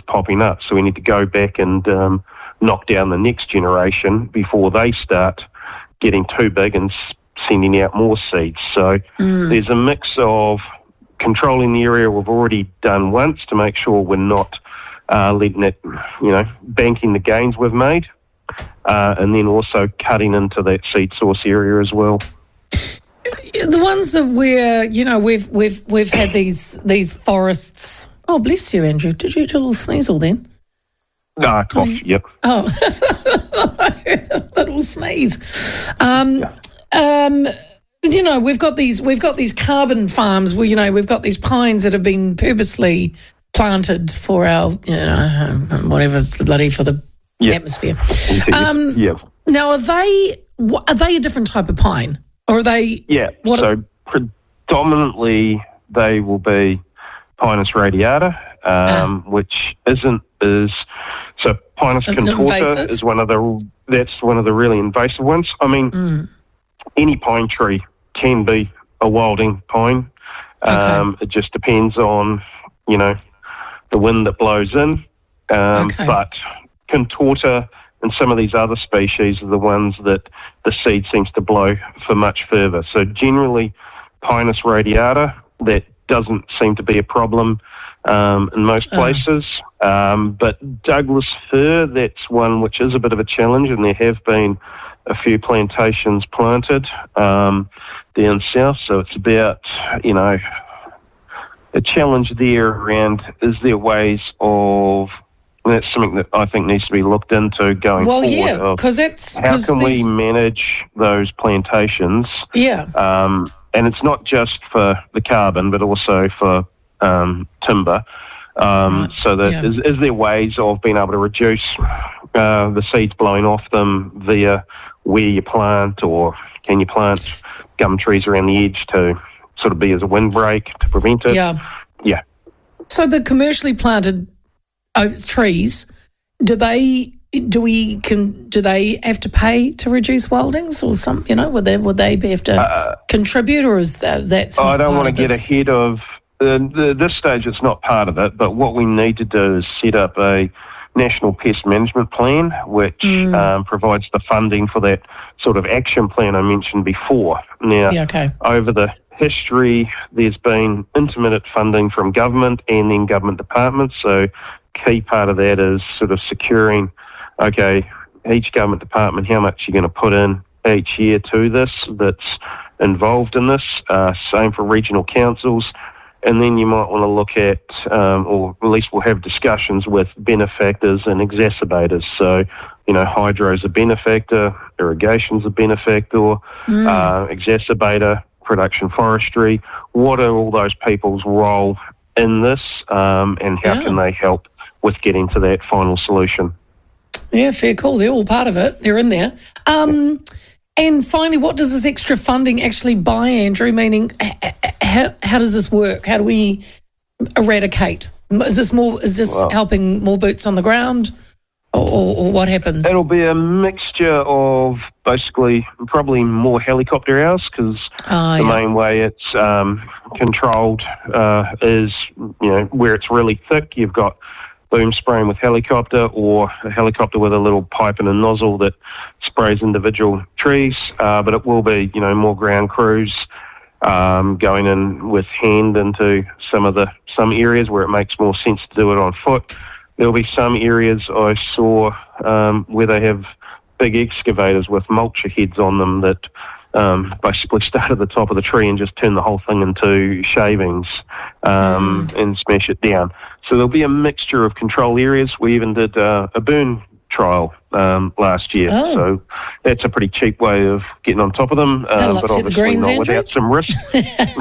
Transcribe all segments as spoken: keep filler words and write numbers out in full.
popping up. So we need to go back and um, knock down the next generation before they start getting too big and s- sending out more seeds. So Mm. there's a mix of controlling the area we've already done once to make sure we're not uh, letting it, you know, banking the gains we've made, uh, and then also cutting into that seed source area as well. The ones that we're, you know, we've we've we've had these these forests. Oh, bless you, Andrew. Did you do a little sneasel then? Ah, cough, yep. Oh, a little sneeze. Um, um, you know, we've got these we've got these carbon farms where, you know, we've got these pines that have been purposely planted for our, you know, whatever bloody for the Yep. atmosphere. Um, yeah. Now, are they are they a different type of pine, or are they? Yeah, What so predominantly they will be Pinus radiata, um, which isn't as... So Pinus Uh, contorta invasive? is one of the... That's one of the really invasive ones. I mean, Mm. any pine tree can be a wilding pine. Um, It just depends on, you know, the wind that blows in. Um, Okay. But contorta and some of these other species are the ones that the seed seems to blow for much further. So generally, Pinus radiata, that doesn't seem to be a problem um, in most places. Um, but Douglas fir, that's one which is a bit of a challenge, and there have been a few plantations planted um, down south. So it's about, you know, a challenge there around, is there ways of... And that's something that I think needs to be looked into going Well, forward. yeah, of because that's how 'cause can these- we manage those plantations? Yeah. Um, and it's not just for the carbon, but also for um, timber. Um, Right, So that yeah. is, is there ways of being able to reduce uh, the seeds blowing off them via where you plant, or can you plant gum trees around the edge to sort of be as a windbreak to prevent it? Yeah. Yeah. So the commercially planted oak trees, do they do we can do they have to pay to reduce wildings, or some, you know, would they would they have to Uh, contribute, or is that that's not I don't part want to of get this? ahead of uh, the, this stage. It's not part of it, but what we need to do is set up a national pest management plan, which Mm. um, provides the funding for that sort of action plan I mentioned before. Now, Yeah, okay. over the history, there's been intermittent funding from government and then government departments. So, key part of that is sort of securing, okay, each government department, how much you're going to put in each year to this that's involved in this. Uh, same for regional councils. And then you might want to look at, um, or at least we'll have discussions with benefactors and exacerbators. So, you know, hydro's a benefactor, irrigation's a benefactor, uh, exacerbator, production forestry. What are all those people's role in this, um, and how Yeah. can they help with getting to that final solution? Yeah, fair call. They're all part of it. They're in there. Um, and finally, what does this extra funding actually buy, Andrew? Meaning, h- h- how, how does this work? How do we eradicate? Is this more? Is this Well- helping more boots on the ground, or, or, or what happens? It'll be a mixture of basically probably more helicopter hours, because Ah, the yeah. main way it's um, controlled uh, is, you know, where it's really thick, you've got boom spraying with helicopter, or a helicopter with a little pipe and a nozzle that sprays individual trees. Uh, but it will be, you know, more ground crews um, going in with hand into some of the some areas where it makes more sense to do it on foot. There'll be some areas I saw um, where they have big excavators with mulcher heads on them that um, basically start at the top of the tree and just turn the whole thing into shavings um, and smash it down. So there'll be a mixture of control areas. We even did uh, a burn trial um, last year. Oh. So that's a pretty cheap way of getting on top of them, That'll um, but upset the obviously greens, not Andrew. without some risk.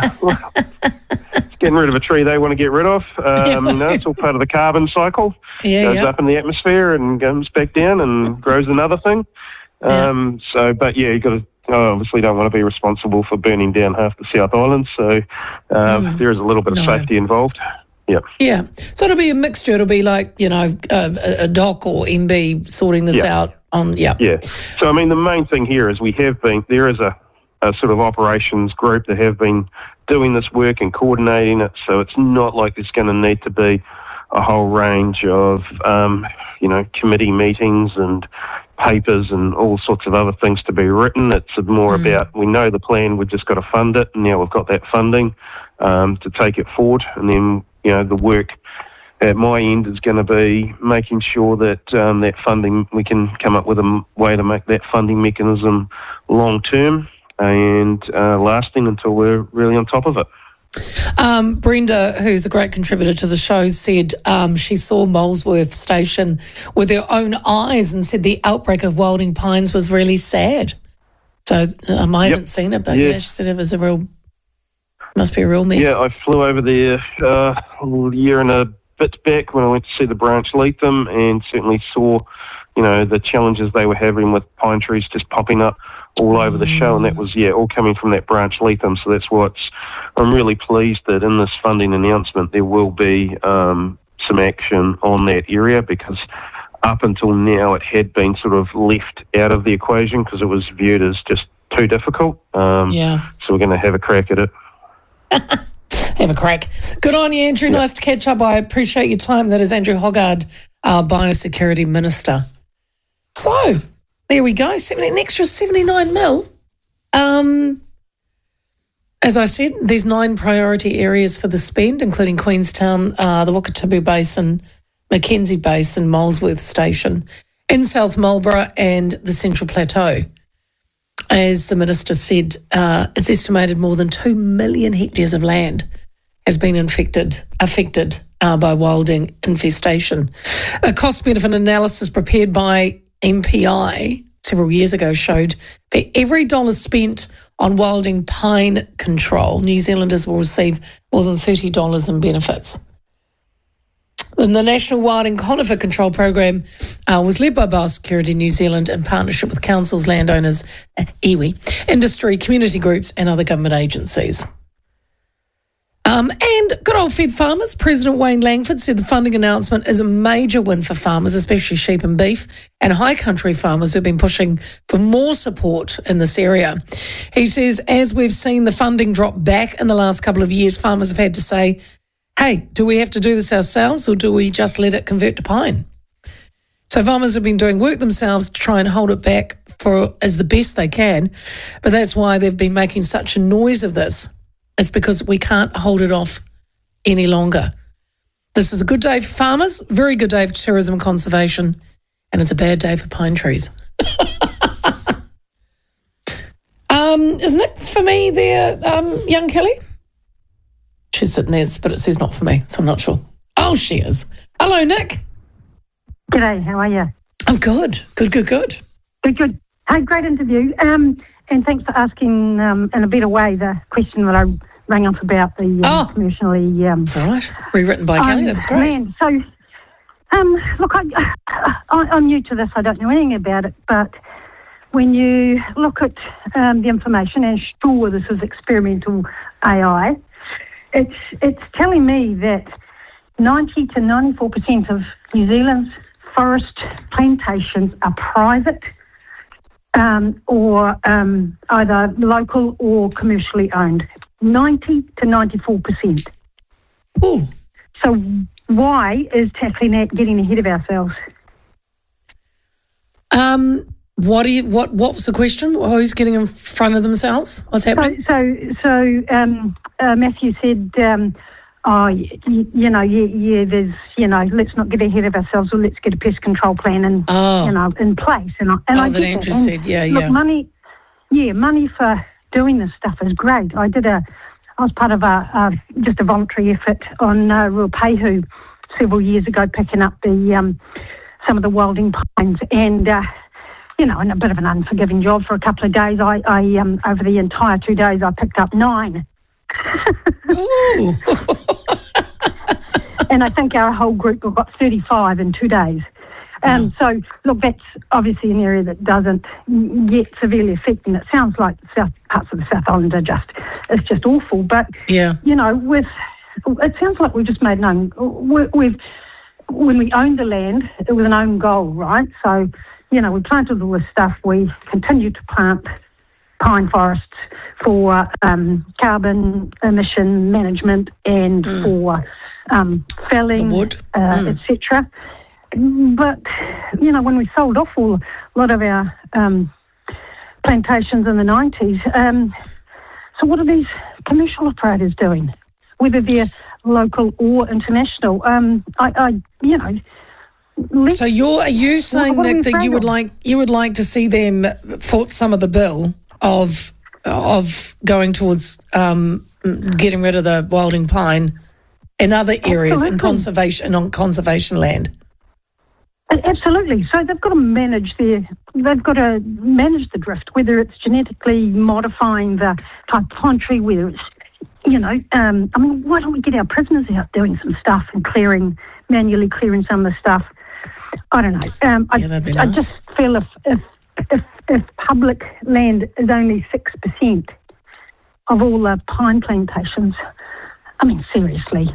Getting rid of a tree they want to get rid of. Um, you know, it's all part of the carbon cycle. Yeah, Goes yeah. up in the atmosphere and comes back down and grows another thing. Um, So, but yeah, you got to obviously don't want to be responsible for burning down half the South Island. So um, there is a little bit of No. safety involved. Yeah. Yeah. So it'll be a mixture. It'll be like, you know, a, a doc or M B sorting this Yeah. out on, yeah. Yeah. So, I mean, the main thing here is we have been, there is a, a sort of operations group that have been doing this work and coordinating it. So it's not like there's going to need to be a whole range of, um, you know, committee meetings and papers and all sorts of other things to be written. It's more mm. about, we know the plan, we've just got to fund it, and now we've got that funding um, to take it forward. And then, you know, the work at my end is going to be making sure that um, that funding, we can come up with a way to make that funding mechanism long-term and uh, lasting until we're really on top of it. Um, Brenda, who's a great contributor to the show, said um, she saw Molesworth Station with her own eyes and said the outbreak of Wilding Pines was really sad. So um, I haven't yep. seen it, but yeah. yeah, she said it was a real, must be a real mess. Yeah, I flew over there uh, a year and a bit back when I went to see the branch Leatham, and certainly saw, you know, the challenges they were having with pine trees just popping up all over the show, and that was, yeah, all coming from that branch Leatham. So that's what's, I'm really pleased that in this funding announcement there will be um, some action on that area, because up until now it had been sort of left out of the equation because it was viewed as just too difficult. Um, yeah. So we're going to have a crack at it. Have a crack. Good on you, Andrew. Yep. Nice to catch up. I appreciate your time. That is Andrew Hoggard, our Biosecurity Minister. So, there we go. seventy, an extra seventy-nine mil. Um, as I said, there's nine priority areas for the spend, including Queenstown, uh, the Wakatipu Basin, Mackenzie Basin, Molesworth Station, in South Marlborough and the Central Plateau. As the Minister said, uh, it's estimated more than two million hectares of land has been infected, affected uh, by wilding infestation. A cost-benefit analysis prepared by M P I several years ago showed for every dollar spent on wilding pine control, New Zealanders will receive more than thirty dollars in benefits. And the National Wilding Conifer Control Program uh, was led by Biosecurity New Zealand in partnership with councils, landowners, uh, iwi, industry, community groups and other government agencies. Um, and good old fed farmers. President Wayne Langford said the funding announcement is a major win for farmers, especially sheep and beef, and high country farmers who've been pushing for more support in this area. He says, as we've seen the funding drop back in the last couple of years, farmers have had to say, hey, do we have to do this ourselves or do we just let it convert to pine? So farmers have been doing work themselves to try and hold it back for as the best they can, but that's why they've been making such a noise of this. It's because we can't hold it off any longer. This is a good day for farmers, very good day for tourism and conservation, and it's a bad day for pine trees. um, isn't it for me there, um, young Kelly? She's sitting there, but it says not for me, so I'm not sure. Oh, she is. Hello, Nick. G'day, how are you? I'm good. Good, good, good. Good, good. Hey, great interview. Um, and thanks for asking um, in a better way the question that I rang up about the um, oh, commercially... Um, that's all right. Rewritten by Kelly, um, that's great. Man, so, um, look, I, I, I'm new to this. I don't know anything about it, but when you look at um, the information, and sure, this is experimental A I, It's it's telling me that ninety to ninety-four percent of New Zealand's forest plantations are private um, or um, either local or commercially owned. ninety to ninety-four percent. Ooh. So why is tackling that getting ahead of ourselves? Um, what do you, what what was the question? Who's getting in front of themselves? What's happening? So so, so um, uh, Matthew said, um, oh, you, you know, yeah, yeah, there's, you know, let's not get ahead of ourselves, or let's get a pest control plan in, oh. you know, in place. And I, and oh, I that get Andrew that. said, yeah, look, yeah. money, yeah, money for doing this stuff is great. I did a, I was part of a, a just a voluntary effort on uh, Ruapehu several years ago, picking up the um, some of the wilding pines, and uh, you know, in a bit of an unforgiving job for a couple of days. I, I um, over the entire two days, I picked up nine. Ooh. And I think our whole group got thirty-five in two days. Um, wow. So, look, that's obviously an area that doesn't get severely affected. It sounds like the south parts of the South Island are just, it's just awful. But, yeah. you know, with it sounds like we've just made known, we've, when we owned the land, it was an own goal, right? So, you know, we planted all this stuff. We continue to plant pine forests for um, carbon emission management and mm. for um, felling, The wood. uh, Mm. et cetera. But, you know, when we sold off all, a lot of our um, plantations in the nineties, um, so what are these commercial operators doing? Whether they're local or international, um, I, I, you know... So you're are you saying, what are we Nick, that afraid you would of? like you would like to see them foot some of the bill of of going towards um, getting rid of the wilding pine in other areas in Absolutely. conservation on conservation land? Absolutely. So they've got to manage their, they've got to manage the drift, whether it's genetically modifying the type of pine tree, whether it's, you know, um, I mean, why don't we get our prisoners out doing some stuff and clearing, manually clearing some of the stuff? I don't know. Um, I, Yeah, that'd be I nice. just feel if, if, if, if public land is only six percent of all the pine plantations, I mean, seriously.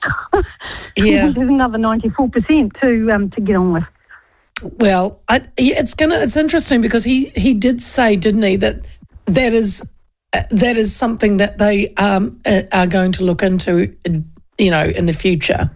Yeah. There's another ninety-four percent to um, to get on with. Well, I, yeah, it's gonna. It's interesting because he, he did say, didn't he, that that is uh, that is something that they um, uh, are going to look into, you know, in the future.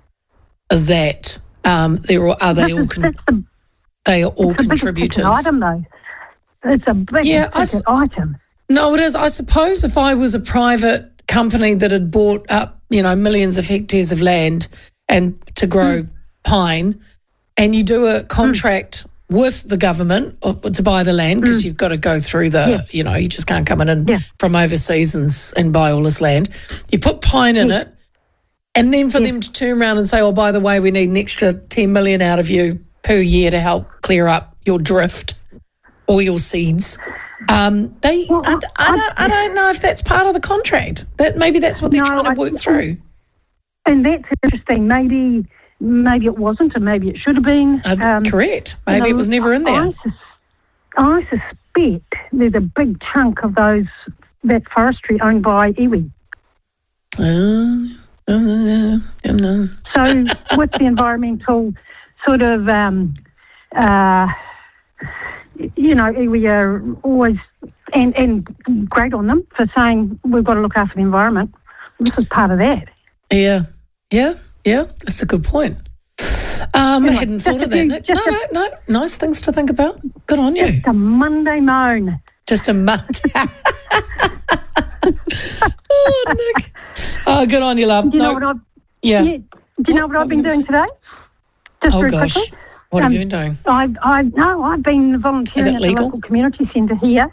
That um, they're all, are they all con- That's the, they are all it's the biggest contributors. ticket item, though. It's a big Yeah, I ticket s- item. No, it is. I suppose if I was a private company that had bought up, you know, millions of hectares of land and to grow Hmm. pine, and you do a contract with the government or, to buy the land because you've got to go through the, Hmm. Yeah. you know, you just can't come in and Yeah. from overseas and, s- and buy all this land. You put pine in it, and then for Yeah. them to turn around and say, oh, by the way, we need an extra ten million out of you per year to help clear up your drift or your seeds. Um, they, Well, I, I, I- don't, I don't know if that's part of the contract. That maybe that's what they're No, trying to I- work through. And that's interesting. Maybe maybe it wasn't, and maybe it should have been. Uh, Um, correct. you Maybe know, it was never in there. I, sus- I suspect there's a big chunk of those that forestry owned by iwi. Uh, uh, uh, uh, So with the environmental sort of, um, uh, you know, we are always, and, and great on them for saying we've got to look after the environment. This is part of that. yeah, yeah, yeah. That's a good point. Um, I Anyway, hadn't just thought a of that. few- Nick. No, just no, a- no. Nice things to think about. Good on you. It's a Monday moan. Just a month. Oh, Nick. Oh, good on you, love. Do you No, know what I've, yeah. yeah, do you know What- what, what I've been were you doing today? Just Oh very gosh, quickly. what have Um, you been doing? I, I, no, I've been volunteering Is it at the legal? local community centre here.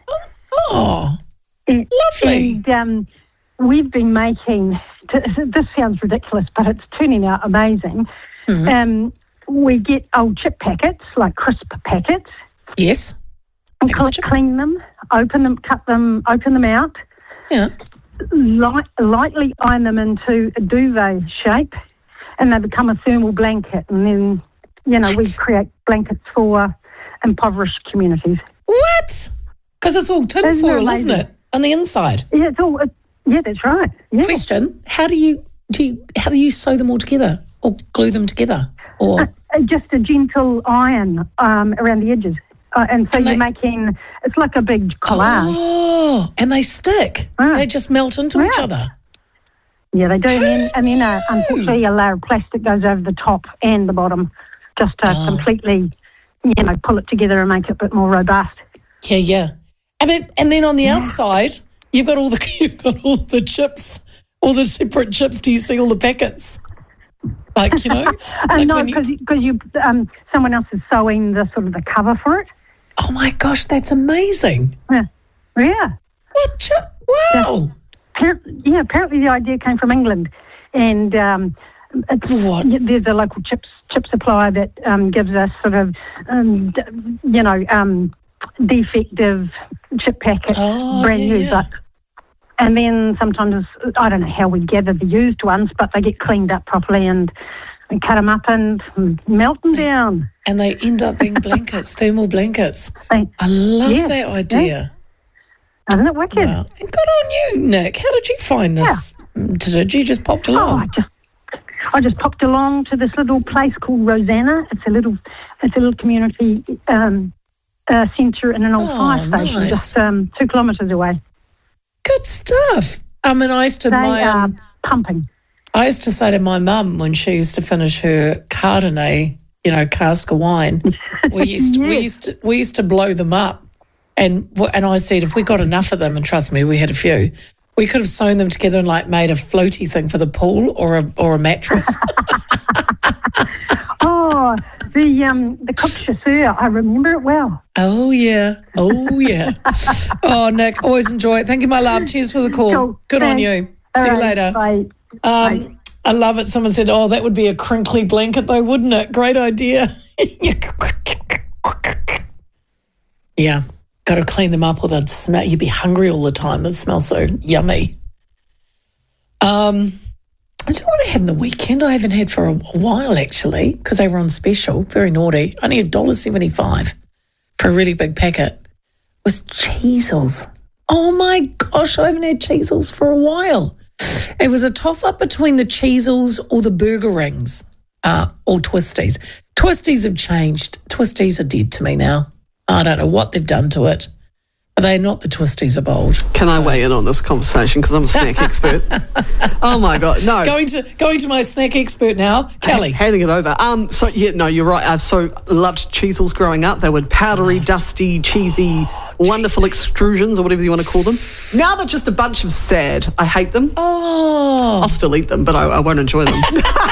Oh, And- lovely. And um, we've been making, this sounds ridiculous, but it's turning out amazing. Mhm. Um, we get old chip packets, like crisp packets, Yes. and Packets cl- of chips. clean them, open them, cut them, open them out, Yeah. light, lightly iron them into a duvet shape, and they become a thermal blanket. And then, you know, we What? create blankets for impoverished communities. What? Because it's all Isn't tinfoil, it isn't amazing? it? On the inside. Yeah, it's all. It, yeah, that's right. Yeah. Question: How do you do? You, how do you sew them all together or glue them together? Or Uh, just a gentle iron um, around the edges. Uh, and so And you're they- making, it's like a big collage. oh, and they stick. Ah. They just melt into each Yeah. other. Yeah, they do. And then, and then uh, unfortunately, a layer of plastic goes over the top and the bottom just to Oh. completely, you know, pull it together and make it a bit more robust. Yeah, yeah. And it, and then on the outside, you've got all the you've got all the chips, all the separate chips. Do you see all the packets? Like you know, Uh, like no, when you- because because you, um, someone else is sewing the sort of the cover for it. oh my gosh, that's amazing! Yeah, yeah. What? Chip? Wow! Appar- yeah, apparently the idea came from England, and um, it's, What? there's a local chips chip supplier that um, gives us sort of, um, d- you know, um, defective chip packets, Oh, brand yeah, new, yeah. but. And then sometimes, I don't know how we gather the used ones, but they get cleaned up properly and we cut them up and melt them down. And they end up being blankets, thermal blankets. They, I love Yeah, that idea. isn't it wicked? Wow. And good on you, Nick. How did you find this? Did you just popped Oh, I along? just, I just popped along to this little place called Rosanna. It's a little, it's a little community um, uh, centre in an old Oh, fire station, nice. just um, two kilometres away. Good stuff. I mean, I used to They my are um, pumping. I used to say to my mum when she used to finish her Chardonnay, you know, cask of wine, we used to, we Yes. used to, we used to blow them up. And and I said, if we got enough of them, and trust me, we had a few, we could have sewn them together and like made a floaty thing for the pool or a or a mattress. Oh, the um, the coq chasseur, I remember it well. Oh yeah, oh yeah. Oh Nick, always enjoy it. Thank you, my love. Cheers for the call. Cool. Good on Thanks. you. All See you right, later. Bye. Um, I love it. Someone said, "Oh, that would be a crinkly blanket, though, wouldn't it?" Great idea. Yeah, got to clean them up, or they'd smell. You'd be hungry all the time. They'd smell so yummy. Um, I don't know what I had in the weekend. I haven't had for a while actually, because they were on special. Very naughty. Only a dollar seventy-five for a really big packet. Was Cheezels. Oh my gosh, I haven't had Cheezels for a while. It was a toss-up between the Cheezels or the Burger Rings uh, or Twisties. Twisties have changed. Twisties are dead to me now. I don't know what they've done to it. But they're not the Twisties of old. Can I weigh in on this conversation because I'm a snack expert? Oh, my God. No. Going to going to my snack expert now, Kelly. Handing it over. Um, so, yeah, no, you're right. I've so loved Cheezels growing up. They were powdery, dusty, cheesy, wonderful extrusions or whatever you want to call them. Now they're just a bunch of sad. I hate them. Oh, I'll still eat them, but I, I won't enjoy them.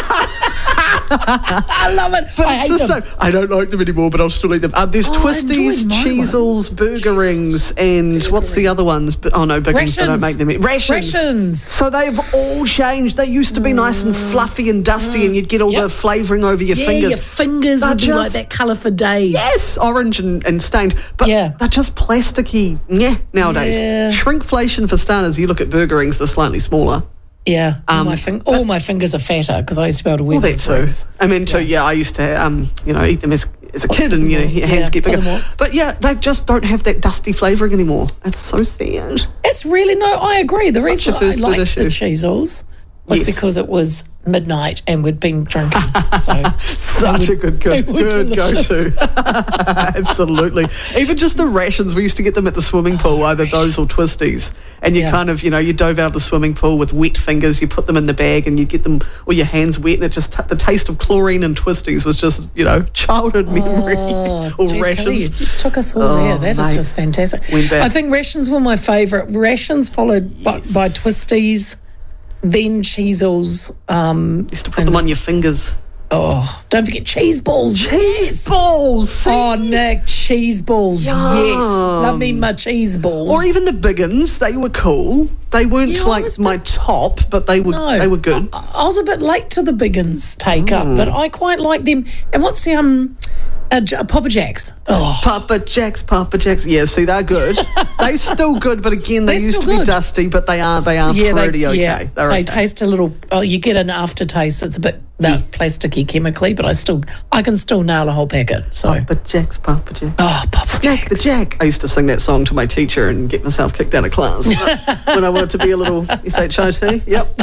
I love it. But I it's hate the them. same. I don't like them anymore, but I'll still eat them. Uh, there's Oh, I Twisties, enjoyed my Cheezels, ones. Burger Cheezels. Rings, and what's the other ones? But oh no, Big Rings, they don't Rations. make them. Rations. Rations. So they've all changed. They used to be nice and fluffy and dusty, and you'd get all Yep. the flavouring over your Yeah, fingers. your fingers They're would be like just- that colour for days. Yes, orange and, and stained. But Yeah. they're just plasticky yeah, nowadays. Yeah. Shrinkflation for starters. You look at Burger Rings, they're slightly smaller. Yeah, all, Um, my, fin- all my fingers are fatter because I used to be able to wear Well, that those too. rings. I mean, too, yeah, I used to, um, you know, eat them as, as a kid and, you know, your hands Yeah, get pull bigger. them all. But, yeah, they just don't have that dusty flavouring anymore. It's so sad. It's really, no, I agree. The reason a I first world liked the issue. Cheezels was Yes. because it was midnight and we'd been drinking. So Such a good, they good, were good delicious. go-to. Absolutely. Even just the rations, we used to get them at the swimming pool, either those or Twisties. And you Yeah. kind of, you know, you dove out of the swimming pool with wet fingers, you put them in the bag and you get them, or your hands wet, and it just, the taste of chlorine and Twisties was just, you know, childhood memory. Oh, or geez, Kelly, rations. you took us all Oh, there. That is mate. just fantastic. Went back. I think rations were my favourite. Rations followed by, by Twisties, then Cheezels. Um, Used to put them on your fingers. oh, don't forget cheese balls. Yes. Balls. Oh, Nick, cheese balls. Yes. Love me my cheese balls. Or even the big uns, they were cool. They weren't Yeah, I like was my top, but they were No. they were good. I, I was a bit late to the biggins take up, but I quite like them. And what's the um, uh, J- Papa Jacks? Oh, Papa Jacks, Papa Jacks. Yeah, see, they're good. They're still good, but again, they They're used to still be good. dusty, but they are they are yeah, pretty they okay. yeah, They're they okay. taste a little. Oh, you get an aftertaste that's a bit uh, plasticky chemically, but I still I can still nail a whole packet. So Papa Jacks, Papa Jacks. oh, Papa Snack the Jacks. Jack. I used to sing that song to my teacher and get myself kicked out of class when I wanted to be a little S H I T. Yep.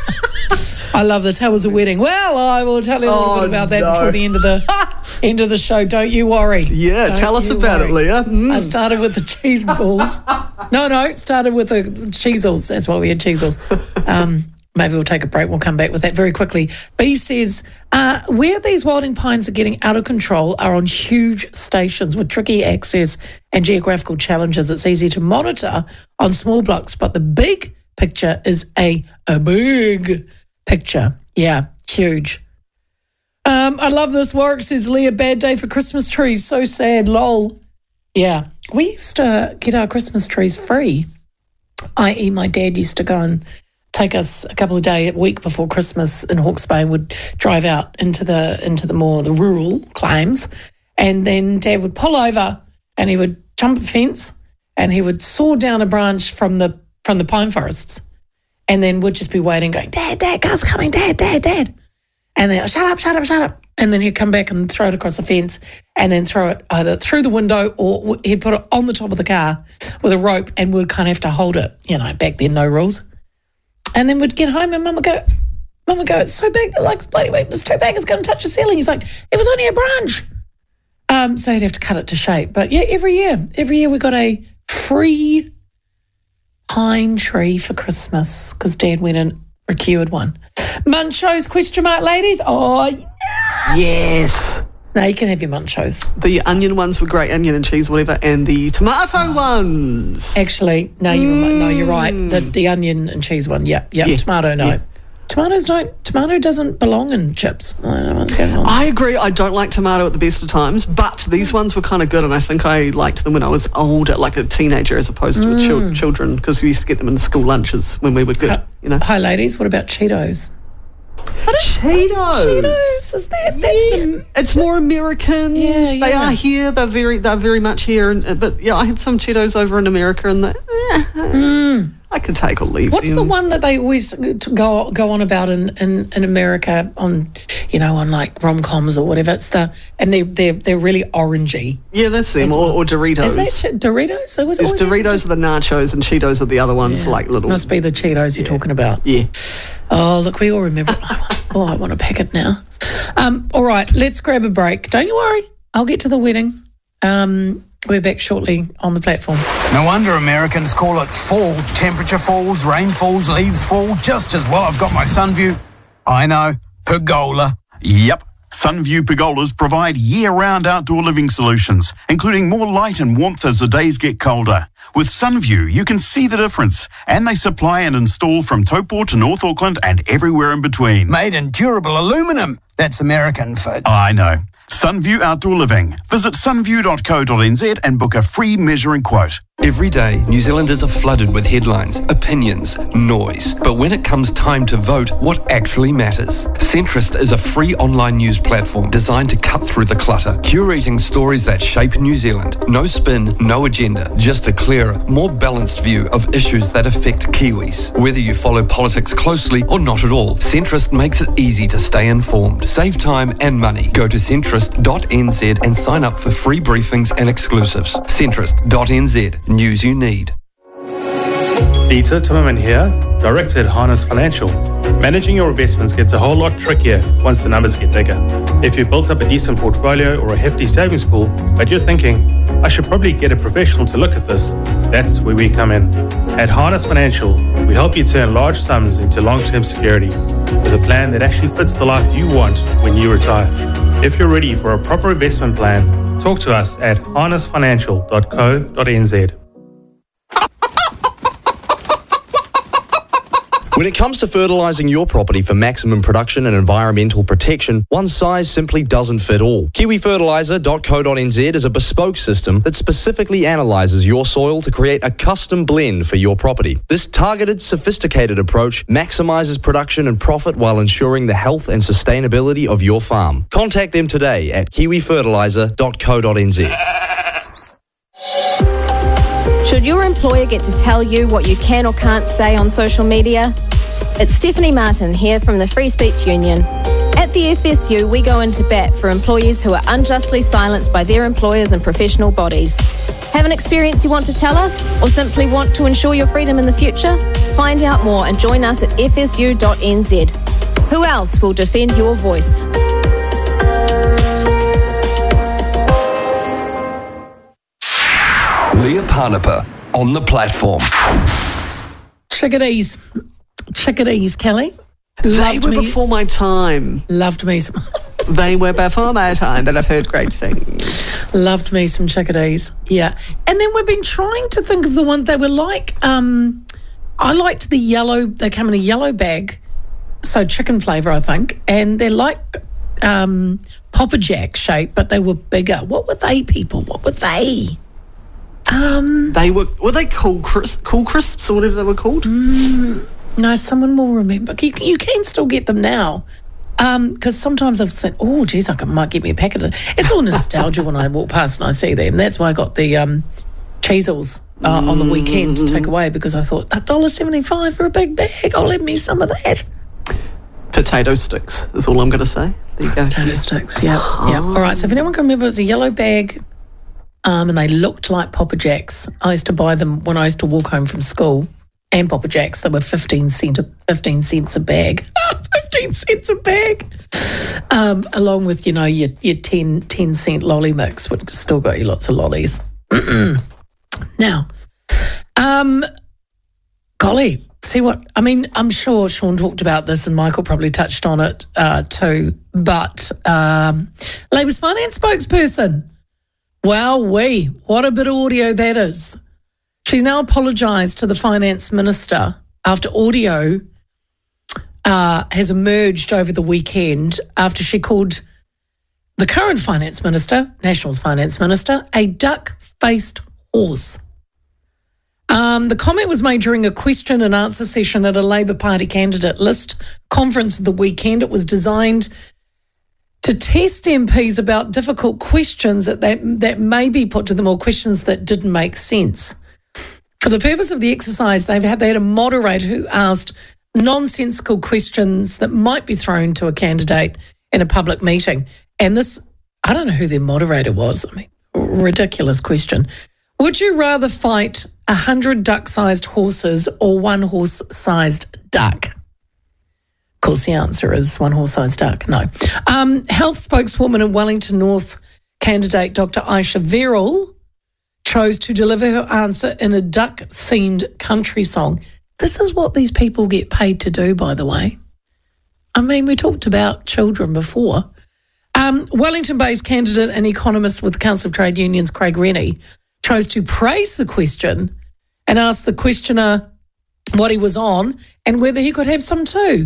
I love this. How was the wedding? Well, I will tell you a little Oh, bit about that no. before the end of the end of the show. Don't you worry. Yeah, Don't tell us you about worry. it, Leah. Mm. I started with the cheese balls. No, no, started with the Cheezels. That's why we had Cheezels. Um, maybe we'll take a break. We'll come back with that very quickly. B says, uh, where these wilding pines are getting out of control are on huge stations with tricky access and geographical challenges. It's easy to monitor on small blocks, but the big picture is a, a big picture. Yeah, huge. Um, I love this. Warwick says, Leah, bad day for Christmas trees. So sad, lol. Yeah, we used to get our Christmas trees free, that is my dad used to go and take us a couple of days, a week before Christmas in Hawke's Bay, and would drive out into the into the more the rural claims, and then Dad would pull over and he would jump a fence and he would saw down a branch from the from the pine forests, and then would just be waiting, going, Dad, Dad, car's coming, Dad, Dad, Dad. And then, shut up, shut up, shut up. And then he'd come back and throw it across the fence and then throw it either through the window or he'd put it on the top of the car with a rope and we'd kind of have to hold it. You know, back then, no rules. And then we'd get home and Mum would go, Mum would go, it's so big, like, bloody wait, it's too big, it's going to touch the ceiling. He's like, it was only a branch. Um, so he'd have to cut it to shape. But yeah, every year, every year we got a free pine tree for Christmas because Dad went and a cured one. Munchos, question mark, ladies? Oh, Yes. no, you can have your munchos. The onion ones were great, onion and cheese, whatever, and the tomato ones. Actually, no, you mm. no, you're right. The the onion and cheese one, yeah, yeah. Yeah. Tomato, no. Yeah. Tomatoes don't. Tomato doesn't belong in chips. I don't know what's going on. I agree. I don't like tomato at the best of times, but these ones were kind of good, and I think I liked them when I was older, like a teenager, as opposed to mm. chil- children, because we used to get them in school lunches when we were good. Hi, you know. Hi, ladies. What about Cheetos? Cheetos. Cheetos. Is that? That's Yeah, the, it's more American. Yeah, They yeah. are here. They're very, they're very much here. And, but yeah, I had some Cheetos over in America, and they, eh, mm. I could take or leave What's them. the one that they always go go on about in, in, in America on, you know, on like rom coms or whatever? It's the and they they're they're really orangey. Yeah, that's them. As Or, well. or Doritos. Is that Ch- Doritos? It was It's always- Doritos are the nachos, and Cheetos are the other ones, Yeah. like little. Must be the Cheetos you're talking about. Yeah. Oh, look, we all remember. Oh, I want a packet now. Um, all right, let's grab a break. Don't you worry. I'll get to the wedding. Um, we're back shortly on the platform. No wonder Americans call it fall. Temperature falls, rain falls, leaves fall just as well. I've got my Sunview. I know. Pergola. Yep. Sunview pergolas provide year-round outdoor living solutions, including more light and warmth as the days get colder. With Sunview, you can see the difference, and they supply and install from Taupo to North Auckland and everywhere in between. Made in durable aluminum. That's American for... I know. Sunview Outdoor Living. Visit sunview dot co dot n z and book a free measuring quote. Every day, New Zealanders are flooded with headlines, opinions, noise. But when it comes time to vote, what actually matters? Centrist is a free online news platform designed to cut through the clutter, curating stories that shape New Zealand. No spin, no agenda, just a clearer, more balanced view of issues that affect Kiwis. Whether you follow politics closely or not at all, Centrist makes it easy to stay informed. Save time and money. Go to centrist dot n z and sign up for free briefings and exclusives. centrist dot n z. News you need. Peter Timmerman here, Director at Harness Financial. Managing your investments gets a whole lot trickier once the numbers get bigger. If you've built up a decent portfolio or a hefty savings pool, but you're thinking, I should probably get a professional to look at this, that's where we come in. At Harness Financial, we help you turn large sums into long-term security with a plan that actually fits the life you want when you retire. If you're ready for a proper investment plan, talk to us at harness financial dot co dot n z. When it comes to fertilising your property for maximum production and environmental protection, one size simply doesn't fit all. kiwi fertiliser dot co dot n z is a bespoke system that specifically analyses your soil to create a custom blend for your property. This targeted, sophisticated approach maximises production and profit while ensuring the health and sustainability of your farm. Contact them today at kiwi fertiliser dot co dot n z. Should your employer get to tell you what you can or can't say on social media? It's Stephanie Martin here from the Free Speech Union. At the F S U, we go into bat for employees who are unjustly silenced by their employers and professional bodies. Have an experience you want to tell us, or simply want to ensure your freedom in the future? Find out more and join us at f s u dot n z. Who else will defend your voice? Leah Parnapa on the platform. Chickadees. Chickadees, Kelly. They Loved were me. before my time. Loved me some. They were before my time, but I've heard great things. Loved me some chickadees. Yeah. And then we've been trying to think of the one they were like. Um, I liked the yellow, they come in a yellow bag, so chicken flavour, I think. And they're like um, Papa Jack shape, but they were bigger. What were they, people? What were they? Um, They were, were they cool, crisp, cool crisps or whatever they were called? Mm, no, someone will remember. You, you can still get them now. Because um, sometimes I've said, oh, geez, I can, might get me a packet of it. It's all nostalgia when I walk past and I see them. That's why I got the um, Cheezels uh, mm. on the weekend to take away, because I thought, one dollar seventy-five for a big bag. I'll let me some of that. Potato sticks is all I'm going to say. There you go. Potato sticks, yeah. yeah. All right, so if anyone can remember, it was a yellow bag um, and they looked like Papa Jacks. I used to buy them when I used to walk home from school. And Papa Jacks, they were fifteen cent a, fifteen cents a bag. fifteen cents a bag. Um, along with, you know, your, your ten, ten cent lolly mix, which still got you lots of lollies. Now, um, golly, see what, I mean, I'm sure Sean talked about this and Michael probably touched on it uh, too, but um, Labour's finance spokesperson, wow-wee, what a bit of audio that is. She's now apologised to the finance minister after audio uh, has emerged over the weekend after she called the current finance minister, National's finance minister, a duck-faced horse. Um, the comment was made during a question and answer session at a Labour Party candidate list conference of the weekend. It was designed to test M Ps about difficult questions that, that, that may be put to them or questions that didn't make sense. For the purpose of the exercise, they've had, they had a moderator who asked nonsensical questions that might be thrown to a candidate in a public meeting. And this, I don't know who their moderator was. I mean, ridiculous question. Would you rather fight a hundred duck-sized horses or one horse-sized duck? Of course, the answer is one horse-sized duck. No. Um, health spokeswoman in Wellington North candidate Doctor Aisha Verrill chose to deliver her answer in a duck-themed country song. This is what these people get paid to do, by the way. I mean, we talked about children before. Um, Wellington-based candidate and economist with the Council of Trade Unions, Craig Rennie, chose to praise the question and ask the questioner what he was on and whether he could have some too.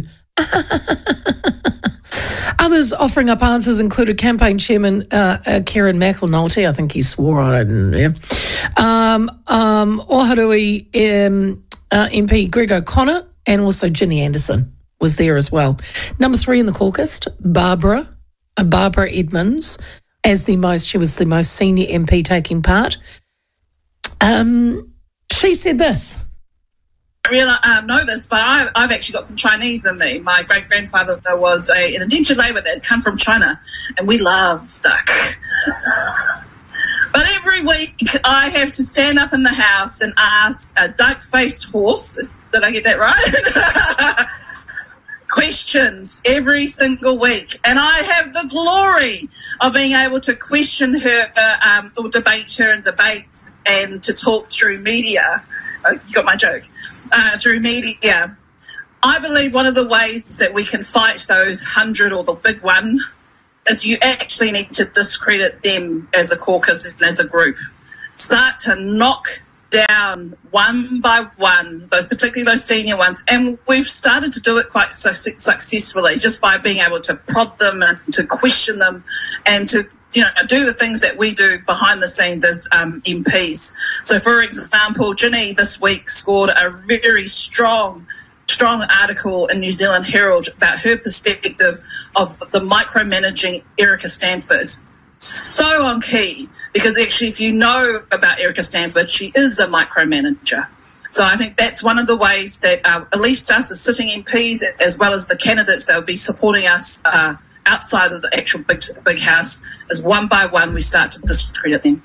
Others offering up answers included campaign chairman uh, uh, Kieran McEnulty, I think he swore on it, and, yeah. um, um, Oharui um, uh, M P Greg O'Connor, and also Ginny Anderson was there as well. Number three in the caucus, Barbara, uh, Barbara Edmonds, as the most, she was the most senior M P taking part. Um, she said this. I really um, know this, but I, I've actually got some Chinese in me. My great-grandfather was a, an indentured labour that had come from China, and we love duck. But every week I have to stand up in the house and ask a duck-faced horse, did I get that right? Questions every single week, and I have the glory of being able to question her uh, um, or debate her in debates and to talk through media. Oh, you got my joke. Uh, through media. I believe one of the ways that we can fight those hundred or the big one is you actually need to discredit them as a caucus and as a group. Start to knock down one by one, those particularly those senior ones, and we've started to do it quite su- successfully just by being able to prod them and to question them and to, you know, do the things that we do behind the scenes as um, M Ps. So, for example, Ginny this week scored a very strong strong article in New Zealand Herald about her perspective of the micromanaging Erica Stanford. So on key, because actually if you know about Erica Stanford, she is a micromanager. So I think that's one of the ways that uh, at least us as sitting M Ps, as well as the candidates that will be supporting us uh, outside of the actual big, big house, is one by one we start to discredit them.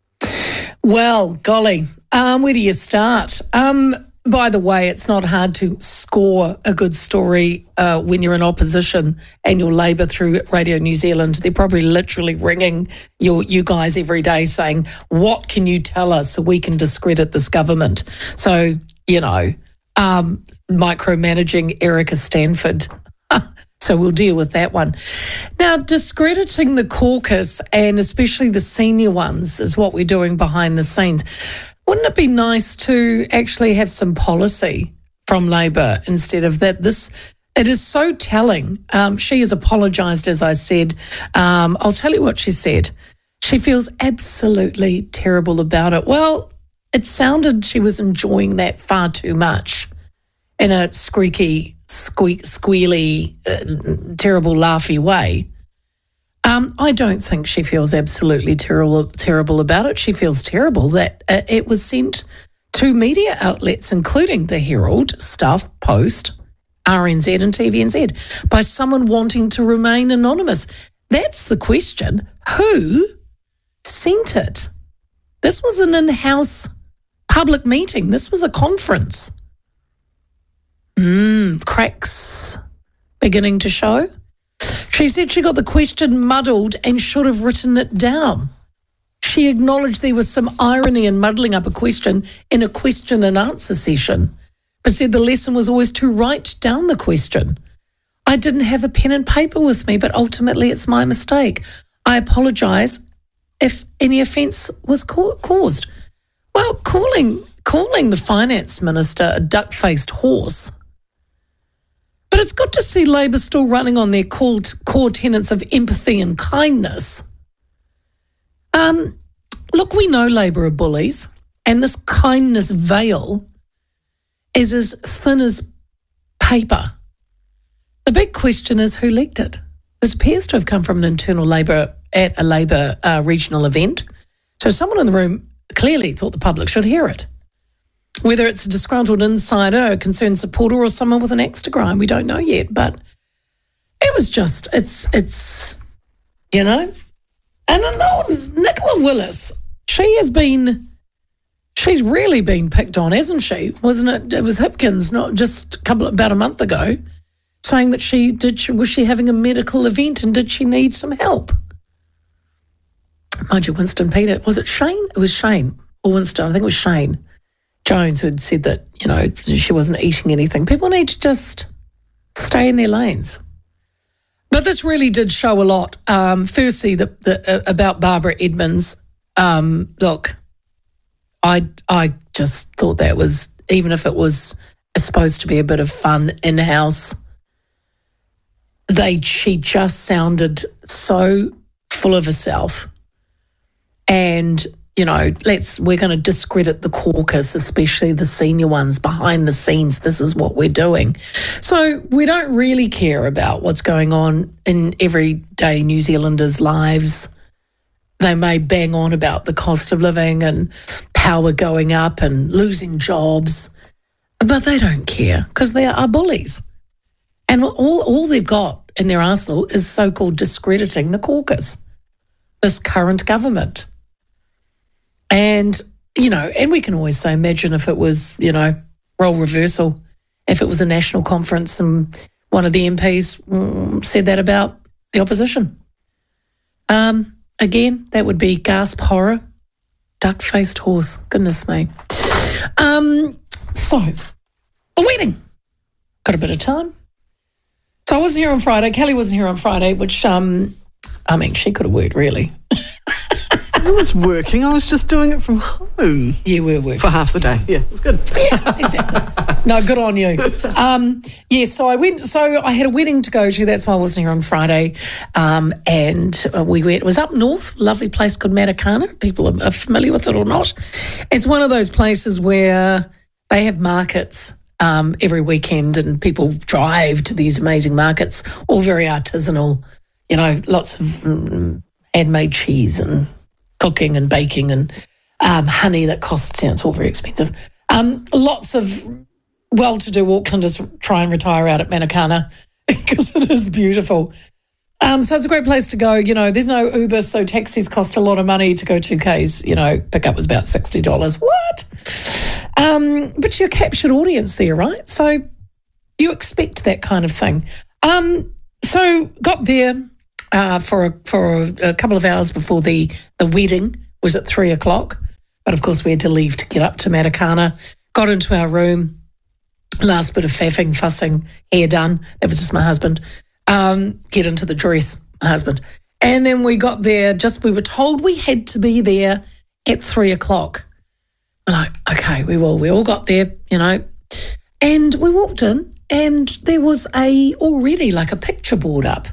Well, golly, um, where do you start? Um, by the way, it's not hard to score a good story uh, when you're in opposition and you're Labour through Radio New Zealand. They're probably literally ringing your, you guys every day saying, what can you tell us so we can discredit this government? So, you know, um, micromanaging Erica Stanford. So we'll deal with that one. Now, discrediting the caucus and especially the senior ones is what we're doing behind the scenes. Wouldn't it be nice to actually have some policy from Labour instead of that? This, it is so telling. Um, she has apologised, as I said. Um, I'll tell you what she said. She feels absolutely terrible about it. Well, it sounded she was enjoying that far too much in a squeaky, squeak, squealy, uh, terrible, laughy way. Um, I don't think she feels absolutely terrible, terrible about it. She feels terrible that uh, it was sent to media outlets, including the Herald, Stuff, Post, R N Z and T V N Z, by someone wanting to remain anonymous. That's the question. Who sent it? This was an in-house public meeting. This was a conference. Mm, cracks beginning to show. She said she got the question muddled and should have written it down. She acknowledged there was some irony in muddling up a question in a question and answer session, but said the lesson was always to write down the question. I didn't have a pen and paper with me, but ultimately it's my mistake. I apologise if any offence was ca- caused. Well, calling calling the finance minister a duck-faced horse. But it's good to see Labor still running on their core, core tenets of empathy and kindness. Um, look, we know Labor are bullies, and this kindness veil is as thin as paper. The big question is who leaked it. This appears to have come from an internal Labor at a Labor uh, regional event. So someone in the room clearly thought the public should hear it. Whether it's a disgruntled insider, a concerned supporter, or someone with an axe to grind, we don't know yet. But it was just, it's, it's, you know. And I know Nicola Willis, she has been, she's really been picked on, hasn't she? Wasn't it? It was Hipkins, not just a couple, about a month ago, saying that she did, she, was she having a medical event and did she need some help? Mind you, Winston Peter, was it Shane? It was Shane or Winston, I think it was Shane Jones who had said that, you know, she wasn't eating anything. People need to just stay in their lanes. But this really did show a lot. Um, firstly, the, the, uh, about Barbara Edmonds. Um, look, I I just thought that was, even if it was supposed to be a bit of fun in-house, they she just sounded so full of herself. And, you know, let's we're going to discredit the caucus, especially the senior ones behind the scenes. This is what we're doing. So we don't really care about what's going on in everyday New Zealanders' lives. They may bang on about the cost of living and power going up and losing jobs, but they don't care because they are bullies. And all, all they've got in their arsenal is so-called discrediting the caucus, this current government. And, you know, and we can always say, imagine if it was, you know, role reversal, if it was a national conference and one of the M Ps mm, said that about the opposition. Um, again, that would be gasp horror, duck-faced horse, goodness me. Um, so, the wedding, got a bit of time. So I wasn't here on Friday, Kelly wasn't here on Friday, which, um, I mean, she could have worked, really. I was working. I was just doing it from home. You were working. For half the day. Yeah, it was good. Yeah, exactly. No, good on you. Um, yeah, so I went, so I had a wedding to go to. That's why I wasn't here on Friday. Um, and uh, we went, it was up north, lovely place called Matakana. People are, are familiar with it or not. It's one of those places where they have markets um, every weekend and people drive to these amazing markets, all very artisanal, you know, lots of um, handmade cheese and cooking and baking and um, honey that costs, you know, it's all very expensive. Um, lots of well-to-do Aucklanders try and retire out at Matakana because it is beautiful. Um, so it's a great place to go. You know, there's no Uber, so taxis cost a lot of money to go two Ks. You know, pickup was about sixty dollars. What? Um, but you're a captured audience there, right? So you expect that kind of thing. Um, so got there uh, for a, for a, a couple of hours before the, the wedding was at three o'clock. But, of course, we had to leave to get up to Matakana. Got into our room. Last bit of faffing, fussing, hair done. That was just my husband. Um, get into the dress, my husband. And then we got there, just we were told we had to be there at three o'clock. We're like, okay, we will. We all got there, you know. And we walked in and there was a already like a picture board up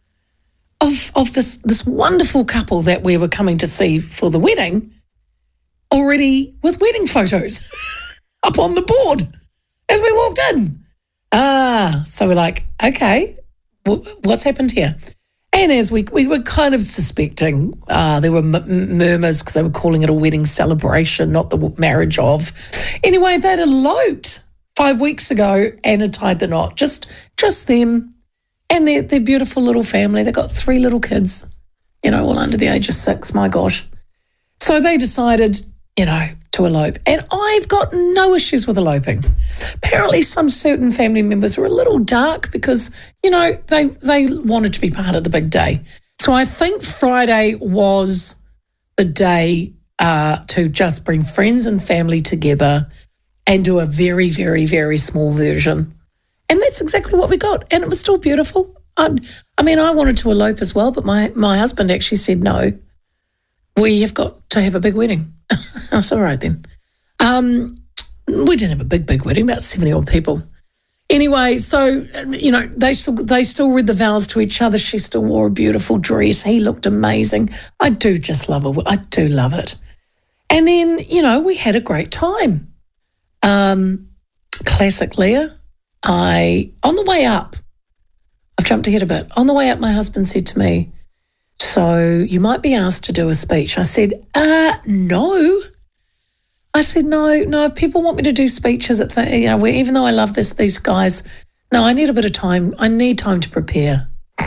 of of this this wonderful couple that we were coming to see for the wedding, already with wedding photos up on the board as we walked in. Ah, so we're like, okay, w- what's happened here? And as we we were kind of suspecting, uh, there were m- murmurs because they were calling it a wedding celebration, not the marriage of. Anyway, they'd eloped five weeks ago and had tied the knot. Just just them and their, their beautiful little family. They've got three little kids, you know, all under the age of six, my gosh. So they decided, you know, to elope. And I've got no issues with eloping. Apparently some certain family members were a little dark because, you know, they they wanted to be part of the big day. So I think Friday was the day uh, to just bring friends and family together and do a very, very, very small version. And that's exactly what we got. And it was still beautiful. I, I mean, I wanted to elope as well, but my, my husband actually said, no, we have got to have a big wedding. I was all right then. Um, we didn't have a big, big wedding, about seventy odd people. Anyway, so, you know, they still they still read the vows to each other. She still wore a beautiful dress. He looked amazing. I do just love it. I do love it. And then, you know, we had a great time. Um, classic Leah. I, on the way up, I've jumped ahead a bit. On the way up, my husband said to me, so you might be asked to do a speech. I said, uh, no. I said, no, no, if people want me to do speeches at the, you know, where, even though I love this, these guys, no, I need a bit of time. I need time to prepare.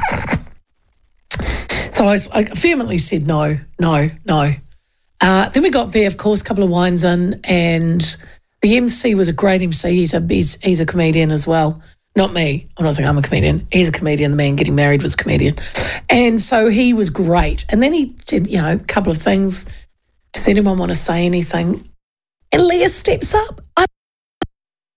So I, I vehemently said, no, no, no. Uh, then we got there, of course, a couple of wines in, and the M C was a great M C. He's a, he's, he's a comedian as well. Not me. I'm not saying I'm a comedian. He's a comedian. The man getting married was a comedian. And so he was great. And then he did, you know, a couple of things. Does anyone want to say anything? And Leah steps up